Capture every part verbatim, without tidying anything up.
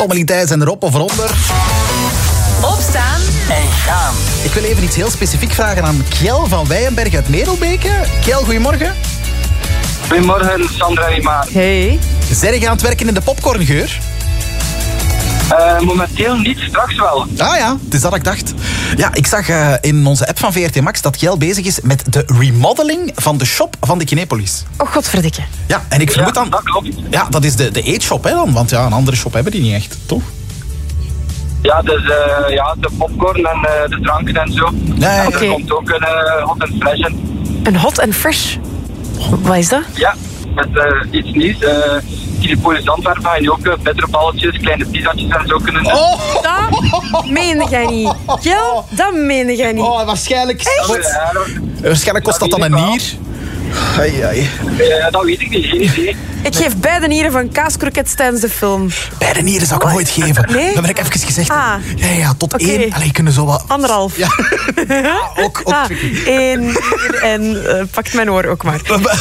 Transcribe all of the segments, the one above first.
Tommelitijs en erop of eronder. Opstaan En gaan. Ik wil even iets heel specifiek vragen aan Kjell van Wijenberg uit Merelbeke. Kjell, goedemorgen. Goedemorgen, Sandra en Maan. Hey. Zijn je aan het werken in de popcorngeur? Uh, momenteel niet, straks wel. Ah ja, het is dat ik dacht. Ja, ik zag uh, in onze app van V R T Max dat Kjell bezig is met de remodeling van de shop van de Kinepolis. Oh, godverdikke. Ja, en ik vermoed Ja, dan... dat klopt. Ja, dat is de, de eetshop, hè dan? Want ja, een andere shop hebben die niet echt, toch? Ja, dus uh, ja, de popcorn en uh, de dranken en zo. Nee, en oké. er komt ook een uh, hot and fresh in. Een hot and fresh. Wat is dat? Ja, met uh, iets nieuws. Uh, Kinepolis Antwerpen ga je ook uh, bitterballetjes, kleine pizzatjes en zo kunnen. Oh, Dat meende jij niet. Jel, dat meende jij niet. oh waarschijnlijk... Ja, dat, Waarschijnlijk kost dat dan een nier. Ai, ai. uh, dat weet ik niet, geen idee. Ik geef beide nieren van kaaskroket tijdens de film. Beide nieren zou ik nooit geven. Nee? Dan ben ik even gezegd. Ah. Ja, ja, tot Oké. één. Allee, kunnen zo wat... Anderhalf. Ja, ja ook... ook Ah, tricky. één nier en uh, pakt mijn oor ook maar.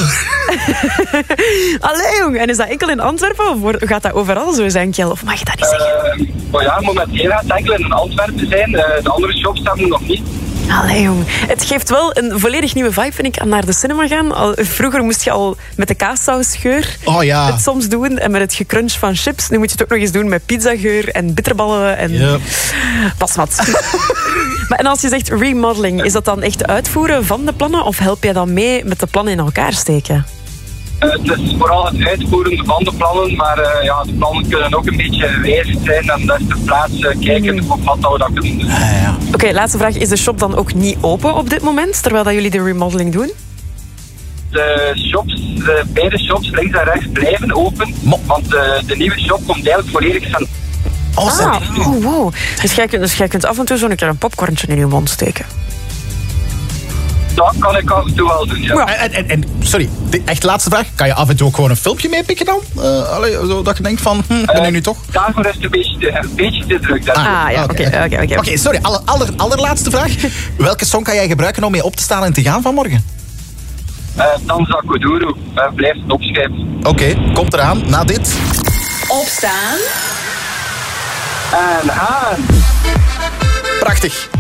Allee, jong. En is dat enkel in Antwerpen of wordt- gaat dat overal zo zijn, Kjell? Of mag je dat niet zeggen? Uh, maar ja, momenteel gaat het enkel in Antwerpen zijn. Uh, de andere shops hebben nog niet. Allee, jong. Het geeft wel een volledig nieuwe vibe, vind ik, aan naar de cinema gaan. Al, vroeger moest je al met de kaassausgeur Oh ja. het soms doen en met het gecrunch van chips. Nu moet je het ook nog eens doen met pizzageur en bitterballen en... Ja. Pas wat. Maar en als je zegt remodeling, is dat dan echt uitvoeren van de plannen of help jij dan mee met de plannen in elkaar steken? Uh, het is vooral het uitvoeren van de plannen, maar uh, ja, de plannen kunnen ook een beetje wijzigd zijn en dat is ter plaatse uh, kijken Mm. op wat dat we dat kunnen doen. Ja, ja. Oké, laatste vraag. Is de shop dan ook niet open op dit moment, terwijl dat jullie de remodeling doen? De shops, de beide shops links en rechts blijven open, Mo- want uh, de nieuwe shop komt eigenlijk volledig van... Oh, zeg. Ah, oh, wow. Dus jij, kunt, dus jij kunt af en toe zo'n keer een popcornje in je mond steken. Dat kan ik af en toe wel doen, ja. Ja. En, en, en, sorry, de echt laatste vraag. Kan je af en toe ook gewoon een filmpje meepikken dan? Uh, allee, zo dat je denkt van, hm, ben ik nu toch? Daarvoor is het een beetje te, een beetje te druk. Dat Ah ja, oké, oké, oké. Oké, sorry, aller, aller, allerlaatste vraag. Welke song kan jij gebruiken om mee op te staan en te gaan vanmorgen? uh, Danza Kuduro, uh, blijf het opschrijven. Oké, okay, komt eraan, na dit. Opstaan. En gaan! Prachtig.